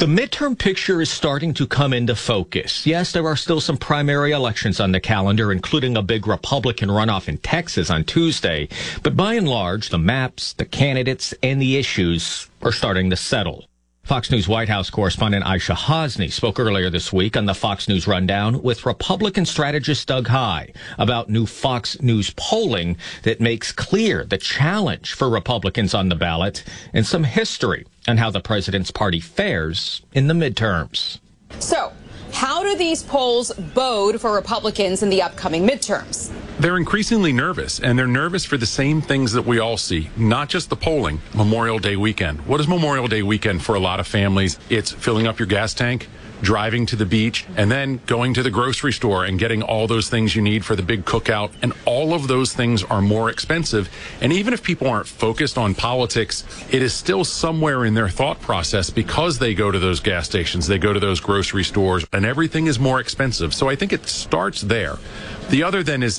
The midterm picture is starting to come into focus. Yes, there are still some primary elections on the calendar, including a big Republican runoff in Texas on Tuesday. But by and large, the maps, the candidates, and the issues are starting to settle. Fox News White House correspondent Aisha Hosni spoke earlier this week on the Fox News Rundown with Republican strategist Doug Heye about new Fox News polling that makes clear the challenge for Republicans on the ballot and some history on how the president's party fares in the midterms. So, how do these polls bode for Republicans in the upcoming midterms? They're increasingly nervous, and they're nervous for the same things that we all see, not just the polling. Memorial Day weekend. What is Memorial Day weekend for a lot of families? It's filling up your gas tank, driving to the beach, and then going to the grocery store and getting all those things you need for the big cookout. And all of those things are more expensive. And even if people aren't focused on politics, it is still somewhere in their thought process because they go to those gas stations, they go to those grocery stores, and everything is more expensive. So I think it starts there. The other then is